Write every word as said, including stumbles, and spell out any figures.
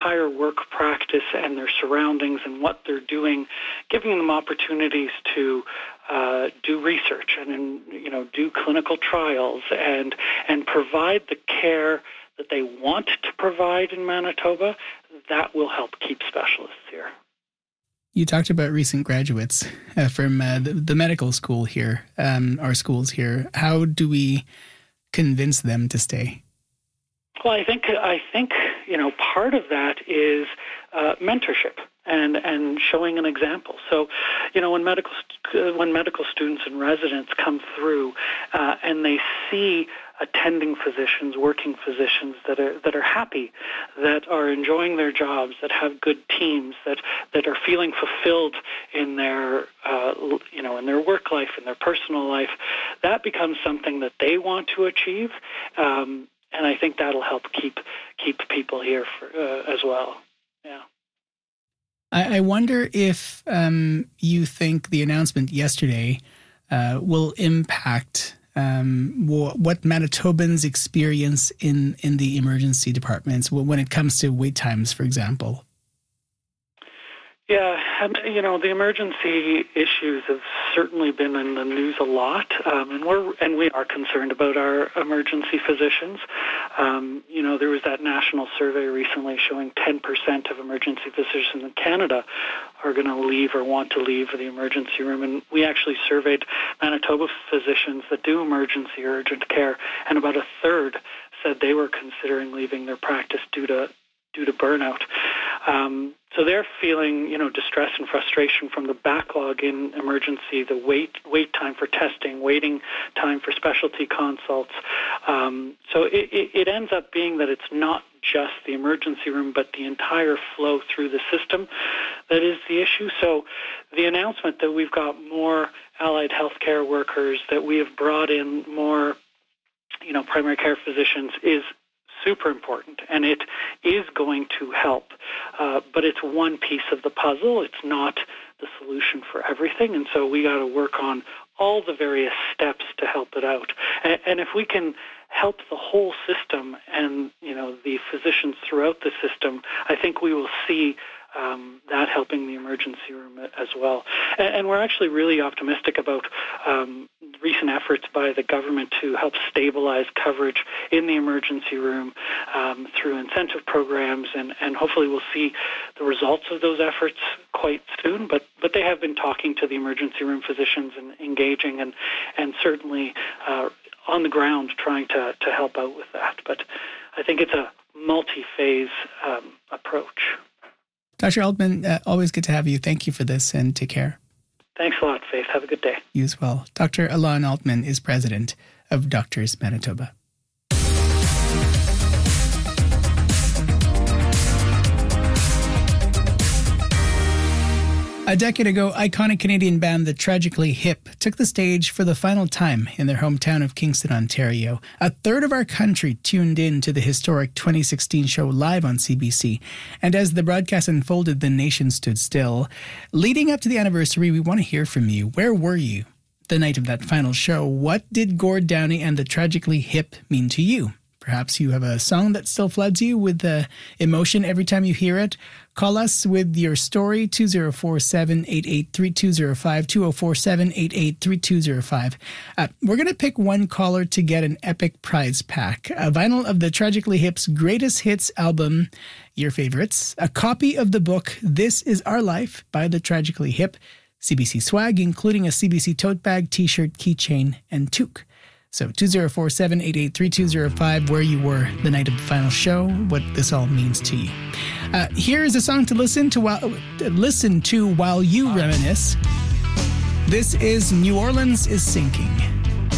entire work practice and their surroundings and what they're doing, giving them opportunities to uh, do research and, you know, do clinical trials and and provide the care that they want to provide in Manitoba, that will help keep specialists here. You talked about recent graduates uh, from uh, the, the medical school here, um, our schools here. How do we convince them to stay? Well, I think I think you know part of that is uh, mentorship and and showing an example. So, you know, when medical st- when medical students and residents come through uh, and they see attending physicians, working physicians that are that are happy, that are enjoying their jobs, that have good teams, that that are feeling fulfilled in their uh, you know in their work life, in their personal life, that becomes something that they want to achieve, um, and I think that'll help keep keep people here for, uh, as well. Yeah. I, I wonder if um, you think the announcement yesterday uh, will impact Um, what Manitobans experience in, in the emergency departments when it comes to wait times, for example? Yeah, um, you know, the emergency issues have certainly been in the news a lot, um, and we're and we are concerned about our emergency physicians. Um, you know, there was that national survey recently showing ten percent of emergency physicians in Canada are going to leave or want to leave the emergency room, and we actually surveyed Manitoba physicians that do emergency urgent care, and about a third said they were considering leaving their practice due to due to burnout. Um, so they're feeling, you know, distress and frustration from the backlog in emergency, the wait wait time for testing, waiting time for specialty consults. Um, so it, it, it ends up being that it's not just the emergency room, but the entire flow through the system that is the issue. So the announcement that we've got more allied healthcare workers, that we have brought in more, you know, primary care physicians is super important, and it is going to help. Uh, but it's one piece of the puzzle. It's not the solution for everything, and so we got to work on all the various steps to help it out. And, and if we can help the whole system and, you know, the physicians throughout the system, I think we will see Um, that helping the emergency room as well. And, and we're actually really optimistic about um, recent efforts by the government to help stabilize coverage in the emergency room um, through incentive programs, and, and hopefully we'll see the results of those efforts quite soon. But, but they have been talking to the emergency room physicians and engaging and, and certainly uh, on the ground trying to, to help out with that. But I think it's a multi-phase um, approach. Doctor Altman, uh, always good to have you. Thank you for this, and take care. Thanks a lot, Faith. Have a good day. You as well. Doctor Alon Altman is president of Doctors Manitoba. A decade ago, iconic Canadian band The Tragically Hip took the stage for the final time in their hometown of Kingston, Ontario. A third of our country tuned in to the historic twenty sixteen show live on C B C. And as the broadcast unfolded, the nation stood still. Leading up to the anniversary, we want to hear from you. Where were you the night of that final show? What did Gord Downie and The Tragically Hip mean to you? Perhaps you have a song that still floods you with uh, emotion every time you hear it. Call us with your story, two oh four seven, eight eight three two oh five, two oh four seven, eight eight three two oh five. Uh, we're going to pick one caller to get an epic prize pack, a vinyl of The Tragically Hip's greatest hits album, your favorites, a copy of the book This Is Our Life by The Tragically Hip, C B C swag, including a C B C tote bag, t-shirt, keychain, and toque. So two oh four seven, eight eight three two oh five, where you were the night of the final show, what this all means to you. Uh, here is a song to listen to while listen to while you reminisce. This is New Orleans is Sinking.